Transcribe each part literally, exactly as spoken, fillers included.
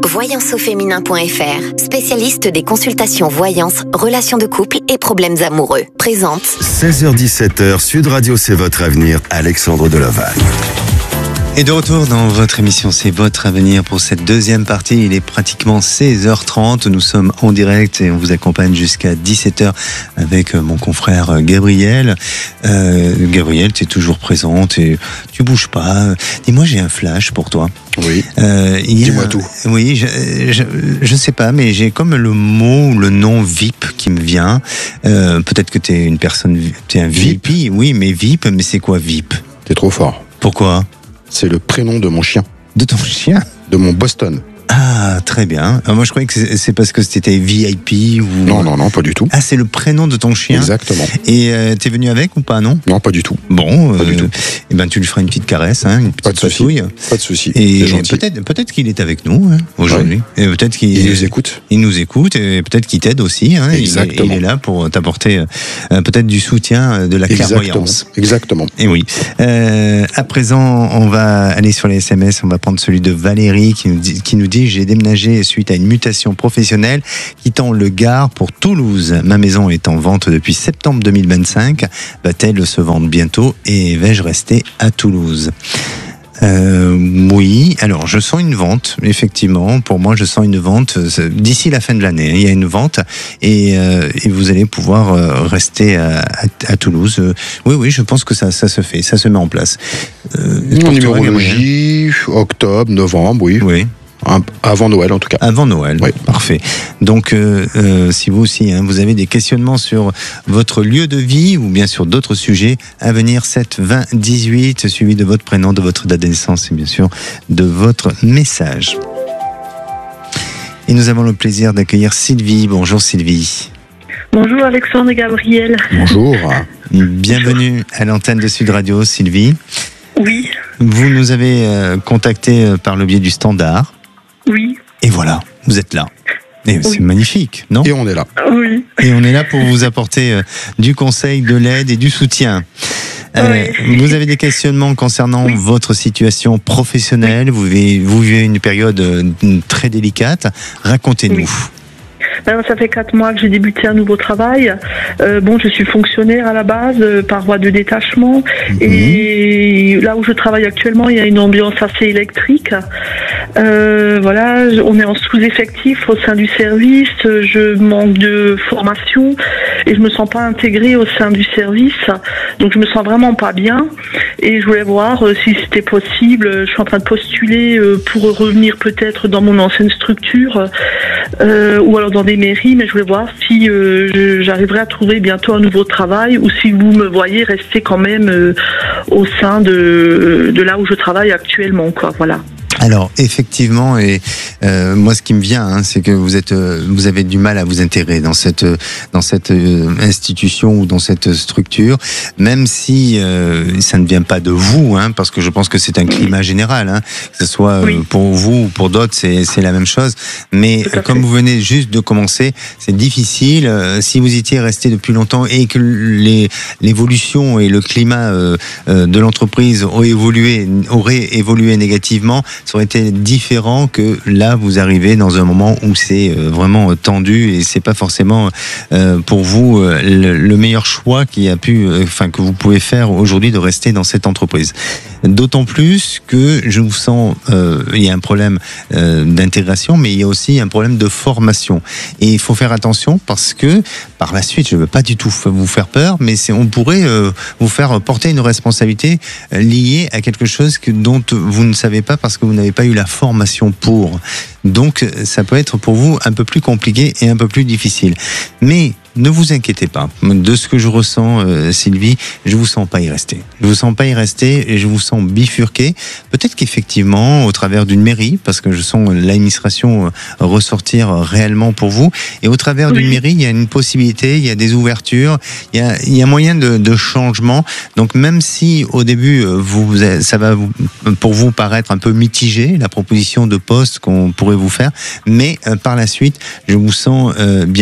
voyance au féminin point f r, spécialiste des consultations voyance, relations de couple et problèmes amoureux. Présente seize heures dix-sept heures, Sud Radio, c'est votre avenir, Alexandre Deloval. Et de retour dans votre émission, c'est votre avenir pour cette deuxième partie. Il est pratiquement seize heures trente. Nous sommes en direct et on vous accompagne jusqu'à dix-sept heures avec mon confrère Gabriel. Euh, Gabriel, tu es toujours présente et tu bouges pas. Dis-moi, j'ai un flash pour toi. Oui. Euh, Dis-moi a, tout. Oui, je, je, je sais pas, mais j'ai comme le mot, le nom V I P qui me vient. Euh, peut-être que tu es une personne, tu es un V I P. V I P. Oui, mais V I P, mais c'est quoi V I P? T'es trop fort. Pourquoi? C'est le prénom de mon chien. De ton chien? De mon Boston. Ah, très bien. Alors moi, je croyais que c'est parce que c'était V I P ou... Non, non, non, pas du tout. Ah, c'est le prénom de ton chien? Exactement. Et euh, t'es venu avec ou pas, non? Non, pas du tout. Bon, pas euh, du tout. Eh ben, tu lui feras une petite caresse, hein, une Pas petite de souci. patouille. Pas de souci. Et C'est gentil. peut-être, peut-être qu'il est avec nous hein, aujourd'hui. Ouais. Et peut-être qu'il Il nous écoute. Il nous écoute et peut-être qu'il t'aide aussi. Hein. Exactement. Il, est, il est là pour t'apporter euh, peut-être du soutien, de la clairvoyance. Exactement. Exactement. Et oui. Euh, à présent, on va aller sur les S M S. On va prendre celui de Valérie qui nous dit, qui nous dit j'ai déménagé suite à une mutation professionnelle, quittant le Gard pour Toulouse. Ma maison est en vente depuis septembre deux mille vingt-cinq. Va-t-elle se vendre bientôt et vais-je rester à Toulouse? Euh, oui, alors je sens une vente, effectivement. Pour moi, je sens une vente d'ici la fin de l'année. Il y a une vente et, euh, et vous allez pouvoir euh, rester à, à, à Toulouse. Oui, oui, je pense que ça, ça se fait, ça se met en place. Euh, En numérologie, octobre, novembre, oui. Oui. Avant Noël, en tout cas. Avant Noël, oui. Parfait. Donc, euh, euh, si vous aussi, hein, vous avez des questionnements sur votre lieu de vie ou bien sur d'autres sujets, à venir sept vingt dix-huit, suivi de votre prénom, de votre date de naissance et bien sûr de votre message. Et nous avons le plaisir d'accueillir Sylvie. Bonjour Sylvie. Bonjour Alexandre et Gabriel. Bonjour. Bienvenue Bonjour. À l'antenne de Sud Radio, Sylvie. Oui. Vous nous avez euh, contacté euh, par le biais du standard. Oui. Et voilà, vous êtes là. Et oui. C'est magnifique, non? Et on est là. Oui. Et on est là pour vous apporter euh, du conseil, de l'aide et du soutien. Euh, oui. Vous avez des questionnements concernant oui. votre situation professionnelle. Oui. Vous, vivez, vous vivez une période euh, très délicate. Racontez-nous. Oui. Ben, ça fait quatre mois que j'ai débuté un nouveau travail. Euh, bon, je suis fonctionnaire à la base, euh, par voie de détachement. Mmh. Et là où je travaille actuellement, il y a une ambiance assez électrique. Euh, voilà, on est en sous-effectif au sein du service. Je manque de formation et je me sens pas intégrée au sein du service. Donc, je me sens vraiment pas bien. Et je voulais voir euh, si c'était possible. Je suis en train de postuler euh, pour revenir peut-être dans mon ancienne structure euh, ou alors dans des mairies, mais je voulais voir si euh, j'arriverai à trouver bientôt un nouveau travail ou si vous me voyez rester quand même euh, au sein de, de là où je travaille actuellement, quoi, voilà. Alors effectivement, et euh, moi ce qui me vient, hein, c'est que vous êtes, euh, vous avez du mal à vous intégrer dans cette dans cette euh, institution ou dans cette structure, même si euh, ça ne vient pas de vous, hein, parce que je pense que c'est un climat général, hein, que ce soit euh, oui. pour vous ou pour d'autres, c'est c'est la même chose. Mais euh, comme vous venez juste de commencer, c'est difficile. Euh, si vous étiez resté depuis longtemps et que les l'évolution et le climat euh, euh, de l'entreprise ont évolué, auraient évolué négativement, ça aurait été différent que là vous arrivez dans un moment où c'est vraiment tendu et c'est pas forcément euh, pour vous le, le meilleur choix qui a pu, enfin que vous pouvez faire aujourd'hui de rester dans cette entreprise. D'autant plus que je vous sens, euh, il y a un problème euh, d'intégration, mais il y a aussi un problème de formation. Et il faut faire attention parce que par la suite, je ne veux pas du tout vous faire peur, mais c'est, on pourrait euh, vous faire porter une responsabilité liée à quelque chose que, dont vous ne savez pas parce que vous n'avez pas eu la formation pour. Donc, ça peut être pour vous un peu plus compliqué et un peu plus difficile. Mais ne vous inquiétez pas. De ce que je ressens, euh, Sylvie, je vous sens pas y rester. Je vous sens pas y rester et je vous sens bifurquer. Peut-être qu'effectivement, au travers d'une mairie, parce que je sens l'administration ressortir réellement pour vous, et au travers oui. d'une mairie, il y a une possibilité, il y a des ouvertures, il y a, il y a moyen de, de changement. Donc même si au début, vous, ça va vous, pour vous paraître un peu mitigé, la proposition de poste qu'on pourrait vous faire, mais euh, par la suite, je vous sens euh, bien.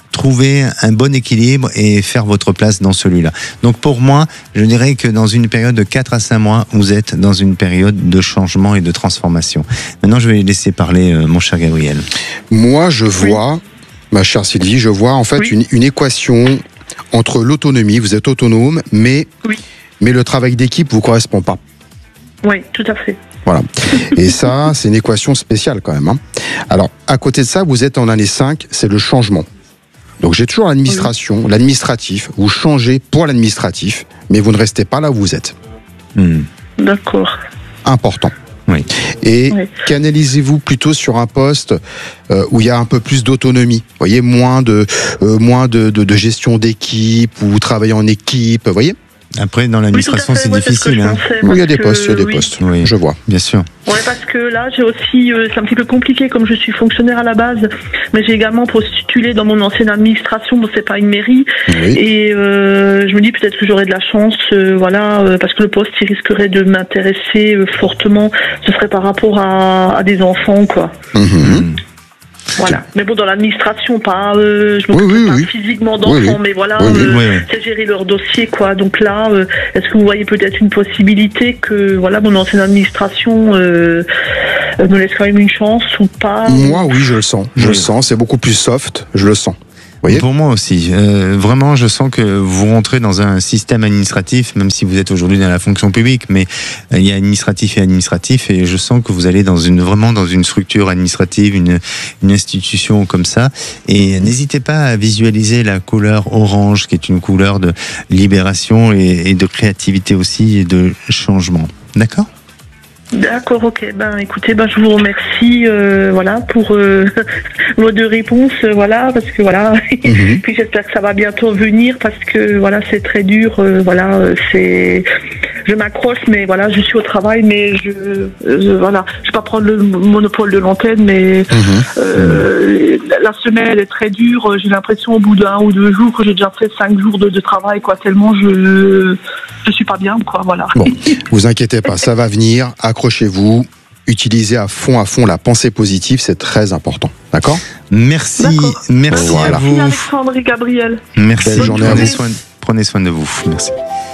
trouver un bon équilibre et faire votre place dans celui-là. Donc pour moi, je dirais que dans une période de quatre à cinq mois, vous êtes dans une période de changement et de transformation. Maintenant, je vais laisser parler euh, mon cher Gabriel. Moi, je vois, oui. ma chère Sylvie, je vois en fait oui. une, une équation entre l'autonomie, vous êtes autonome, mais, oui. mais le travail d'équipe ne vous correspond pas. Oui, tout à fait. Voilà. Et ça, c'est une équation spéciale quand même. Hein. Alors, à côté de ça, vous êtes en année cinq, c'est le changement. Donc, j'ai toujours l'administration, oui. l'administratif. Vous changez pour l'administratif, mais vous ne restez pas là où vous êtes. Mmh. D'accord. Important. Oui. Et oui. canalisez-vous plutôt sur un poste euh, où il y a un peu plus d'autonomie. Vous voyez, moins de, euh, moins de, de, de gestion d'équipe, où vous travaillez en équipe, vous voyez. Après, dans l'administration, oui, c'est ouais, difficile. C'est hein. Oui, il y a des postes, il y a des oui. postes. Oui. Je vois. Bien sûr. Ouais, parce que là, j'ai aussi, euh, c'est un petit peu compliqué, comme je suis fonctionnaire à la base, mais j'ai également postulé dans mon ancienne administration. Bon, c'est pas une mairie, oui. et euh, je me dis peut-être que j'aurai de la chance, euh, voilà, euh, parce que le poste, il risquerait de m'intéresser euh, fortement. Ce serait par rapport à, à des enfants, quoi. Mmh. Voilà. Mais bon, dans l'administration, pas, euh, je m'occupe oui, oui, pas oui. physiquement d'enfants, oui, oui. mais voilà, oui, oui. Euh, oui, oui. c'est gérer leur dossier, quoi. Donc là, euh, est-ce que vous voyez peut-être une possibilité que, voilà, mon ancienne administration euh, me laisse quand même une chance ou pas? Moi, oui, je le sens. Je oui. le sens. C'est beaucoup plus soft. Je le sens. Voyez Pour moi aussi. Euh, vraiment, je sens que vous rentrez dans un système administratif, même si vous êtes aujourd'hui dans la fonction publique, mais il y a administratif et administratif, et je sens que vous allez dans une vraiment dans une structure administrative, une, une institution comme ça. Et n'hésitez pas à visualiser la couleur orange, qui est une couleur de libération et, et de créativité aussi et de changement. D'accord ? D'accord, ok. Ben, écoutez, ben, je vous remercie, euh, voilà, pour euh, vos deux réponses, euh, voilà, parce que voilà. Mm-hmm. Puis j'espère que ça va bientôt venir, parce que voilà, c'est très dur, euh, voilà, euh, c'est. Je m'accroche, mais voilà, je suis au travail, mais je, je voilà, je vais pas prendre le monopole de l'antenne, mais mm-hmm. euh, la semaine elle est très dure. J'ai l'impression au bout d'un ou deux jours que j'ai déjà fait cinq jours de, de travail, quoi, tellement je je suis pas bien, quoi, voilà. Bon, vous inquiétez pas, ça va venir. Accrochez-vous, utilisez à fond, à fond la pensée positive, c'est très important. D'accord ? Merci, D'accord. merci voilà. à vous. Merci Alexandre et Gabriel. Merci, Belle journée à prenez vous. soin, prenez soin de vous. Merci.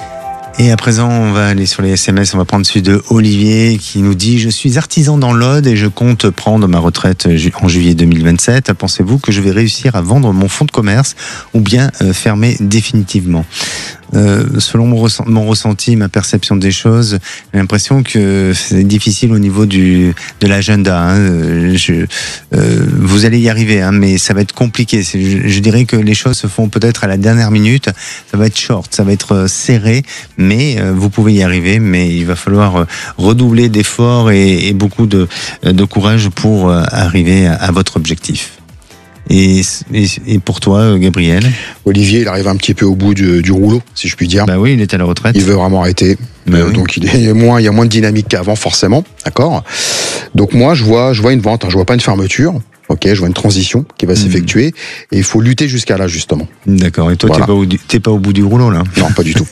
Et à présent, on va aller sur les S M S. On va prendre celui de Olivier qui nous dit « Je suis artisan dans l'Aude et je compte prendre ma retraite en juillet deux mille vingt-sept. Pensez-vous que je vais réussir à vendre mon fonds de commerce ou bien euh, fermer définitivement ?» Euh, selon mon, ressent, mon ressenti, ma perception des choses, j'ai l'impression que c'est difficile au niveau du, de l'agenda. Hein. Je, euh, vous allez y arriver, hein, mais ça va être compliqué. C'est, je, je dirais que les choses se font peut-être à la dernière minute. Ça va être short, ça va être serré, mais euh, vous pouvez y arriver. Mais il va falloir redoubler d'efforts et, et beaucoup de, de courage pour arriver à, à votre objectif. Et, et, et pour toi, Gabriel ? Olivier, il arrive un petit peu au bout du, du rouleau, si je puis dire. Bah oui, il est à la retraite. Il veut vraiment arrêter. Bah euh, oui. Donc il, est moins, il y a moins de dynamique qu'avant, forcément. D'accord ? Donc moi, je vois, je vois une vente, hein, je vois pas une fermeture. Ok, je vois une transition qui va mmh. s'effectuer. Et il faut lutter jusqu'à là, justement. D'accord. Et toi, voilà. t'es, pas au, t'es pas au bout du rouleau, là ? Non, pas du tout.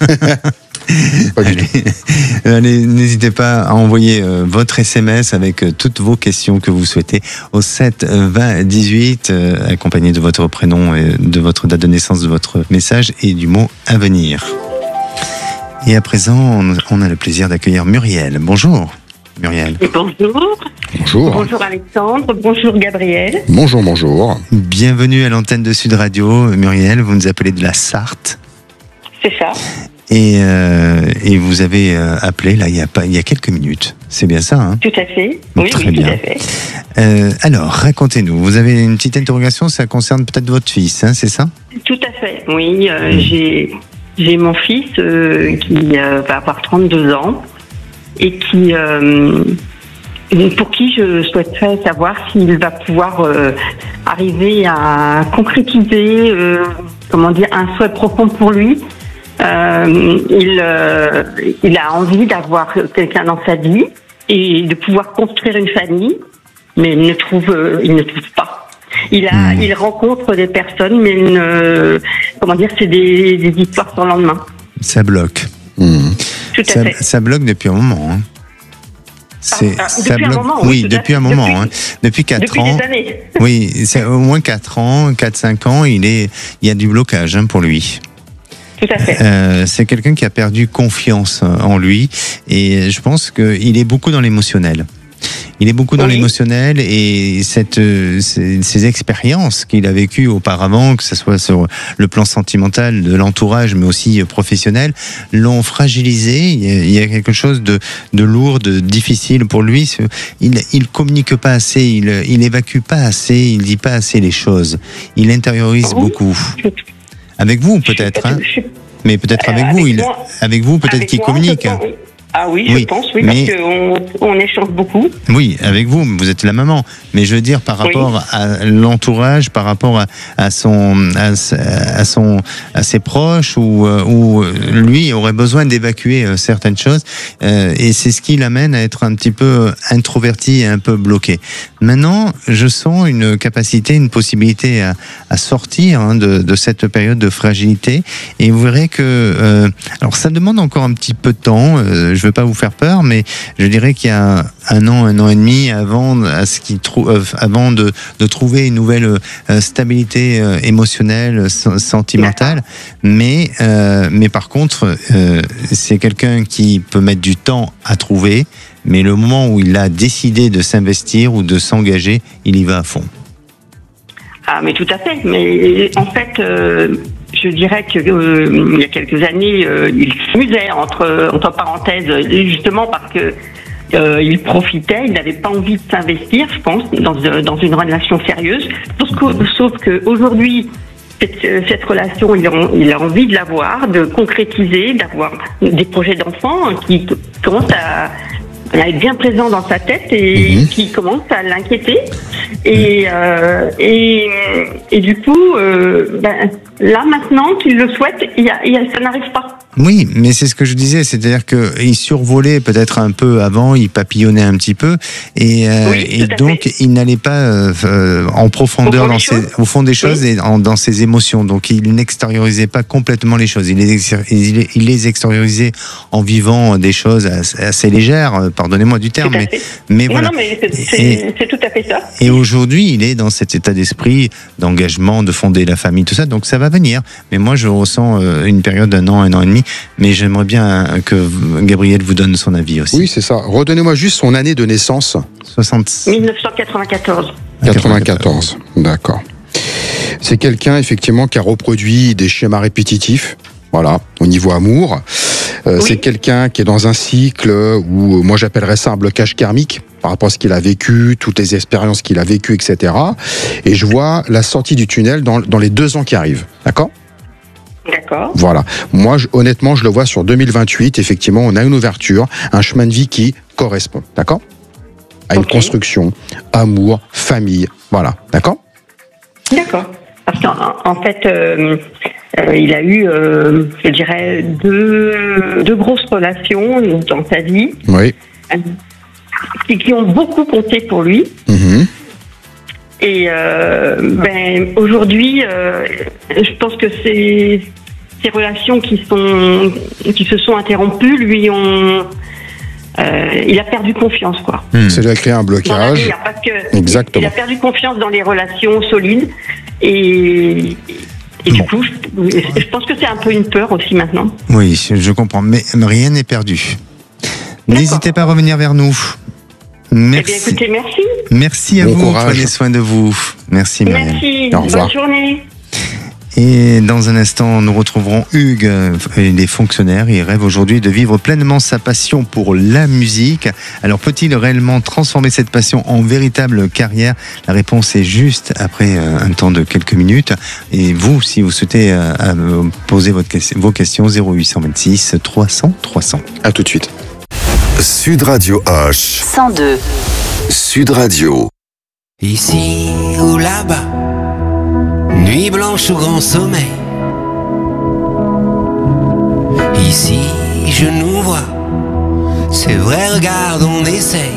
Pas du allez, tout. allez, n'hésitez pas à envoyer euh, votre S M S avec euh, toutes vos questions que vous souhaitez au sept vingt dix-huit, euh, accompagné de votre prénom et de votre date de naissance, de votre message et du mot à venir. Et à présent, on, on a le plaisir d'accueillir Muriel. Bonjour, Muriel. Bonjour. Bonjour. Bonjour Alexandre. Bonjour Gabriel. Bonjour, bonjour. Bienvenue à l'antenne de Sud Radio, Muriel. Vous nous appelez de la Sarthe. C'est ça. Et, euh, et vous avez euh, appelé là il y a pas il y a quelques minutes. C'est bien ça, hein ? Tout à fait. Oui, Très oui, bien. tout à fait. Euh, alors, racontez-nous. Vous avez une petite interrogation. Ça concerne peut-être votre fils, hein, c'est ça ? Tout à fait. Oui, euh, mmh. j'ai j'ai mon fils euh, qui euh, va avoir trente-deux ans et qui euh, pour qui je souhaiterais savoir s'il va pouvoir euh, arriver à concrétiser, euh, comment dire, un souhait profond pour lui. Euh, il, euh, il a envie d'avoir quelqu'un dans sa vie et de pouvoir construire une famille, mais il ne trouve, euh, il ne trouve pas. Il a, mmh. il rencontre des personnes, mais il ne, comment dire, c'est des, des histoires sans lendemain. Ça bloque. Mmh. Tout à ça, fait. Ça bloque depuis un moment. Hein. C'est, ah, ça depuis bloque. un moment, oui, oui, depuis à, un moment, depuis, hein. depuis quatre depuis ans. Des années. Oui, c'est au moins quatre ans, quatre cinq ans, il est, il y a du blocage hein, pour lui. Tout à fait. Euh, c'est quelqu'un qui a perdu confiance en lui et je pense qu'il est beaucoup dans l'émotionnel. Il est beaucoup dans oui. l'émotionnel et cette, ces, ces expériences qu'il a vécues auparavant, que ce soit sur le plan sentimental de l'entourage, mais aussi professionnel, l'ont fragilisé. Il y a quelque chose de, de lourd, de difficile pour lui. Il, il communique pas assez, il, il évacue pas assez, il dit pas assez les choses. Il intériorise oui. beaucoup. Avec vous, peut-être, hein. Mais peut-être avec, avec vous, il, moi, avec vous, peut-être qu'il communique. Ah oui, je oui, pense, oui, mais, parce qu'on on échange beaucoup. Oui, avec vous, vous êtes la maman. Mais je veux dire, par rapport oui. à l'entourage, par rapport à, à son, à, à son, à ses proches, où, où lui aurait besoin d'évacuer certaines choses, euh, et c'est ce qui l'amène à être un petit peu introverti et un peu bloqué. Maintenant, je sens une capacité, une possibilité à, à sortir hein, de, de cette période de fragilité, et vous verrez que, euh, alors ça demande encore un petit peu de temps. Euh, je Je veux pas vous faire peur, mais je dirais qu'il y a un an, un an et demi avant, à ce qu'il trou- euh, avant de, de trouver une nouvelle euh, stabilité euh, émotionnelle, sentimentale. Mais, euh, mais par contre, euh, c'est quelqu'un qui peut mettre du temps à trouver, mais le moment où il a décidé de s'investir ou de s'engager, il y va à fond. Ah, mais tout à fait. Mais en fait. Euh... Je dirais que euh, il y a quelques années, euh, il s'amusait entre entre parenthèses, justement parce que euh, il profitait, il n'avait pas envie de s'investir, je pense, dans dans une relation sérieuse. Sauf que, sauf que aujourd'hui, cette, cette relation, il a, il a envie de l'avoir, de concrétiser, d'avoir des projets d'enfants qui commencent à à être bien présent dans sa tête et mmh. qui commence à l'inquiéter. Et, euh, et, et du coup, euh, ben, là maintenant qu'il le souhaite, il y a, il y a, ça n'arrive pas. Oui, mais c'est ce que je disais, c'est-à-dire qu'il survolait peut-être un peu avant, il papillonnait un petit peu, et, euh, oui, et donc fait. il n'allait pas euh, en profondeur au fond, dans ses, au fond des choses oui. et en, dans ses émotions. Donc il n'extériorisait pas complètement les choses. Il les, il, il les extériorisait en vivant des choses assez, assez légères, pardonnez-moi du terme, mais, mais non, voilà. Non, mais c'est, c'est, et, c'est tout à fait ça. Et aujourd'hui, il est dans cet état d'esprit d'engagement, de fonder la famille, tout ça, donc ça va venir. Mais moi, je ressens une période d'un an, un an et demi, mais j'aimerais bien que Gabriel vous donne son avis aussi. Oui, c'est ça. Redonnez-moi juste son année de naissance. soixante... dix-neuf cent quatre-vingt-quatorze. quatre-vingt-quatorze, d'accord. C'est quelqu'un, effectivement, qui a reproduit des schémas répétitifs. Voilà, au niveau amour. Euh, oui. C'est quelqu'un qui est dans un cycle où, moi j'appellerais ça un blocage karmique par rapport à ce qu'il a vécu, toutes les expériences qu'il a vécues, et cetera. Et je vois la sortie du tunnel dans, dans les deux ans qui arrivent. D'accord ? D'accord. Voilà. Moi, je, honnêtement, je le vois sur deux mille vingt-huit. Effectivement, on a une ouverture, un chemin de vie qui correspond. D'accord ? À une okay. construction, amour, famille. Voilà. D'accord ? D'accord. Parce qu'en en fait, euh, euh, il a eu, euh, je dirais, deux, deux grosses relations dans sa vie. Oui. Euh, qui, qui ont beaucoup compté pour lui. Mmh. Et euh, ben, aujourd'hui, euh, je pense que ces, ces relations qui, sont, qui se sont interrompues lui ont... Euh, il a perdu confiance, quoi. Mmh. Ça lui a créé un blocage. Vie, parce que exactement. Il a perdu confiance dans les relations solides. Et, et du coup, je, je pense que c'est un peu une peur aussi maintenant. Oui, je comprends. Mais rien n'est perdu. D'accord. N'hésitez pas à revenir vers nous. Merci. Eh bien, écoutez, merci. Merci à bon vous. Courage. Prenez soin de vous. Merci, Marianne. Merci. Au revoir. Bonne journée. Et dans un instant, nous retrouverons Hugues, il est fonctionnaire, il rêve aujourd'hui de vivre pleinement sa passion pour la musique. Alors peut-il réellement transformer cette passion en véritable carrière ? La réponse est juste après un temps de quelques minutes. Et vous, si vous souhaitez poser votre, vos questions, zéro huit cent vingt-six trois cents trois cents. À tout de suite. Sud Radio H. cent deux. Sud Radio. Ici ou là-bas, nuit blanche ou grand sommeil. Ici je nous vois, c'est vrai, regarde, on essaye.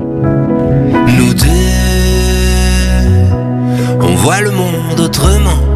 Nous deux, on voit le monde autrement.